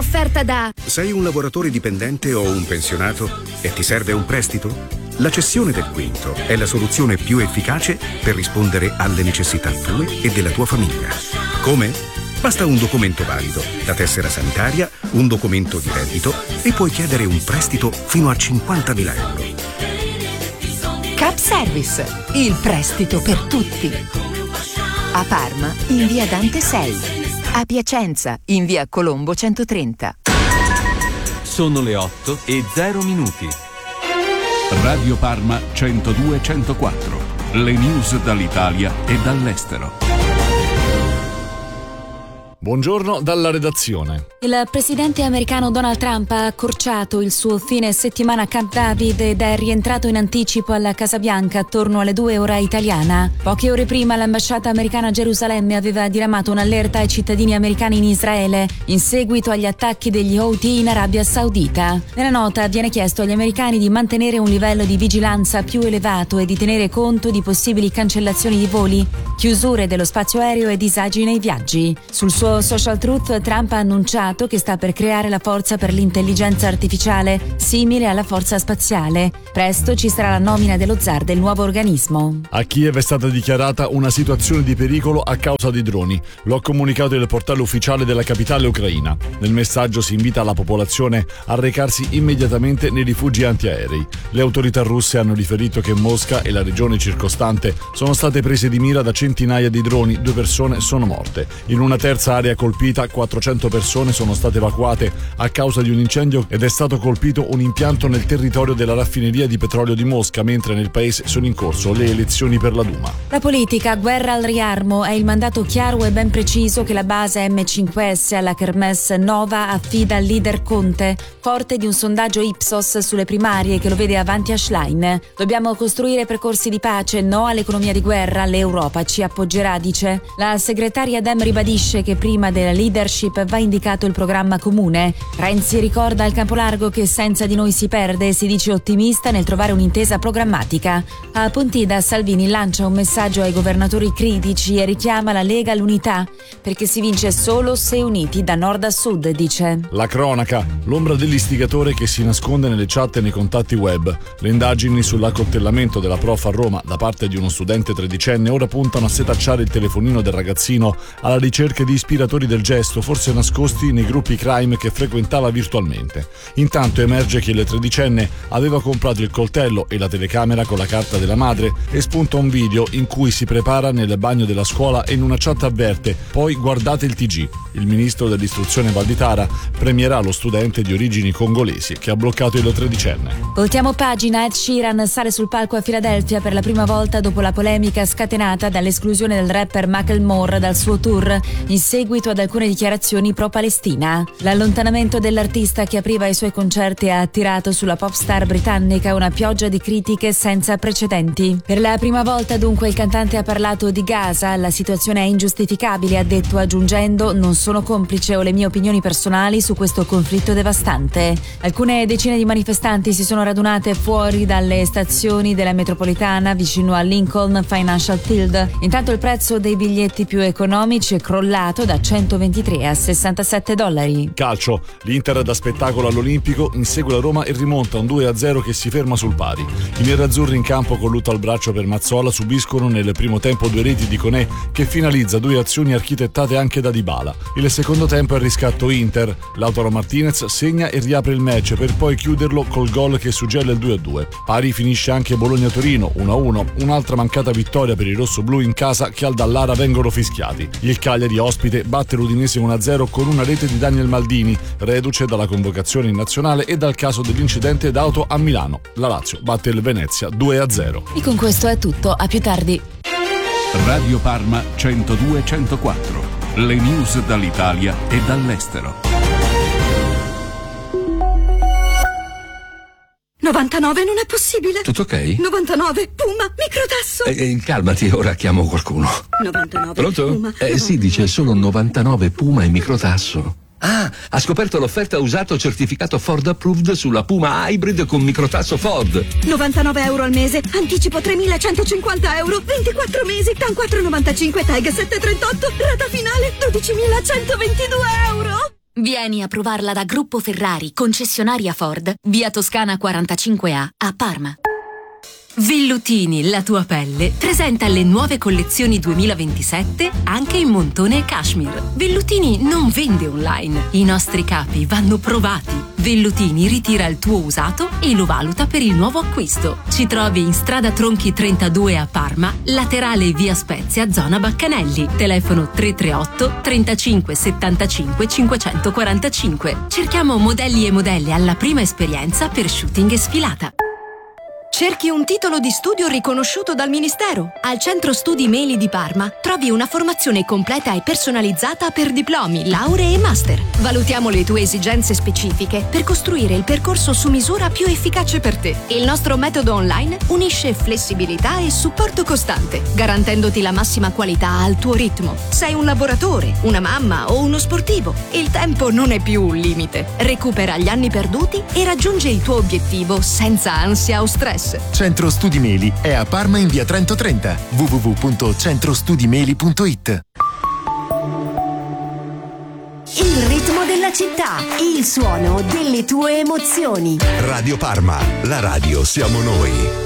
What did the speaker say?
offerta da... Sei un lavoratore dipendente o un pensionato e ti serve un prestito? La cessione del quinto è la soluzione più efficace per rispondere alle necessità tue e della tua famiglia. Come? Basta un documento valido, la tessera sanitaria, un documento di reddito e puoi chiedere un prestito fino a 50.000 euro. Cap Service, il prestito per tutti. A Parma, in via Dante 6. A Piacenza, in via Colombo 130. Sono le 8:0. Radio Parma 102-104. Le news dall'Italia e dall'estero. Buongiorno dalla redazione. Il presidente americano Donald Trump ha accorciato il suo fine settimana a Camp David ed è rientrato in anticipo alla Casa Bianca attorno alle 2 ora italiana. Poche ore prima l'ambasciata americana a Gerusalemme aveva diramato un'allerta ai cittadini americani in Israele in seguito agli attacchi degli Houthi in Arabia Saudita. Nella nota viene chiesto agli americani di mantenere un livello di vigilanza più elevato e di tenere conto di possibili cancellazioni di voli, chiusure dello spazio aereo e disagi nei viaggi. Sul suo social truth Trump ha annunciato che sta per creare la forza per l'intelligenza artificiale simile alla forza spaziale. Presto ci sarà la nomina dello zar del nuovo organismo. A Kiev è stata dichiarata una situazione di pericolo a causa di droni. Lo ha comunicato il portale ufficiale della capitale ucraina. Nel messaggio si invita la popolazione a recarsi immediatamente nei rifugi antiaerei. Le autorità russe hanno riferito che Mosca e la regione circostante sono state prese di mira da centinaia di droni, 2 persone sono morte. In una terza area colpita 400 persone sono state evacuate a causa di un incendio ed è stato colpito un impianto nel territorio della raffineria di petrolio di Mosca, mentre nel paese sono in corso le elezioni per la Duma. La politica, guerra al riarmo, è il mandato chiaro e ben preciso che la base M5S alla Kermesse Nova affida al leader Conte, forte di un sondaggio Ipsos sulle primarie che lo vede avanti a Schlein. Dobbiamo costruire percorsi di pace, no all'economia di guerra, l'Europa ci appoggerà, dice. La segretaria Dem ribadisce che prima della leadership va indicato il programma comune. Renzi ricorda al Campolargo che senza di noi si perde e si dice ottimista nel trovare un'intesa programmatica. A Pontida Salvini lancia un messaggio ai governatori critici e richiama la Lega all'unità, perché si vince solo se uniti da nord a sud, dice. La cronaca, l'ombra dell'istigatore che si nasconde nelle chat e nei contatti web. Le indagini sull'accoltellamento della prof a Roma da parte di uno studente tredicenne ora puntano a setacciare il telefonino del ragazzino alla ricerca di ispiratori del gesto, forse nascosti nei gruppi crime che frequentava virtualmente. Intanto emerge che il tredicenne aveva comprato il coltello e la telecamera con la carta della madre e spunta un video in cui si prepara nel bagno della scuola e in una chat avverte: poi guardate il TG. Il ministro dell'istruzione Valditara premierà lo studente di origini congolesi che ha bloccato il tredicenne. Voltiamo pagina. Ed Sheeran sale sul palco a Filadelfia per la prima volta dopo la polemica scatenata dall'esclusione del rapper Macklemore dal suo tour in seguito ad alcune dichiarazioni pro-Palestina. L'allontanamento dell'artista che apriva i suoi concerti ha attirato sulla pop star britannica una pioggia di critiche senza precedenti. Per la prima volta dunque il cantante ha parlato di Gaza. La situazione è ingiustificabile, ha detto, aggiungendo: non sono complice, ho le mie opinioni personali su questo conflitto devastante. Alcune decine di manifestanti si sono radunate fuori dalle stazioni della metropolitana vicino a Lincoln Financial Field. Intanto il prezzo dei biglietti più economici è crollato da 123 a $67. Calcio, l'Inter da spettacolo all'Olimpico insegue la Roma e rimonta un 2-0 che si ferma sul pari. I nerazzurri in campo con lutto al braccio per Mazzola subiscono nel primo tempo 2 reti di Koné che finalizza 2 azioni architettate anche da Dybala. Il secondo tempo è il riscatto Inter. Lautaro Martinez segna e riapre il match per poi chiuderlo col gol che suggella il 2-2. Pari finisce anche Bologna-Torino 1-1, un'altra mancata vittoria per i rossoblù in casa che al Dallara vengono fischiati. Il Cagliari ospite batte l'Udinese 1-0 con una rete di Daniel Maldini, reduce dalla convocazione in nazionale e dal caso dell'incidente d'auto a Milano. La Lazio batte il Venezia 2-0. E con questo è tutto, a più tardi. Radio Parma 102-104. Le news dall'Italia e dall'estero. 99 non è possibile. Tutto ok? 99, Puma, microtasso. Calmati, ora chiamo qualcuno. 99, Pronto? Puma. Sì, dice solo 99 Puma e microtasso. Ah, ha scoperto l'offerta usato certificato Ford Approved sulla Puma Hybrid con microtasso Ford. 99 euro al mese, anticipo 3.150 euro, 24 mesi, TAN 4,95, TAG 7,38, rata finale 12.122 euro. Vieni a provarla da Gruppo Ferrari, concessionaria Ford, via Toscana 45A, a Parma. Vellutini, la tua pelle, presenta le nuove collezioni 2027 anche in montone e cashmere. Vellutini non vende online, i nostri capi vanno provati. Vellutini ritira il tuo usato e lo valuta per il nuovo acquisto. Ci trovi in strada Tronchi 32 a Parma, laterale via Spezia, zona Baccanelli. Telefono 338 35 75 545. Cerchiamo modelli e modelle alla prima esperienza per shooting e sfilata. Cerchi un titolo di studio riconosciuto dal Ministero? Al Centro Studi Meli di Parma trovi una formazione completa e personalizzata per diplomi, lauree e master. Valutiamo le tue esigenze specifiche per costruire il percorso su misura più efficace per te. Il nostro metodo online unisce flessibilità e supporto costante, garantendoti la massima qualità al tuo ritmo. Sei un lavoratore, una mamma o uno sportivo. Il tempo non è più un limite. Recupera gli anni perduti e raggiungi il tuo obiettivo senza ansia o stress. Centro Studi Meli è a Parma in via Trento 30. www.centrostudimeli.it. Il ritmo della città, il suono delle tue emozioni. Radio Parma, la radio siamo noi.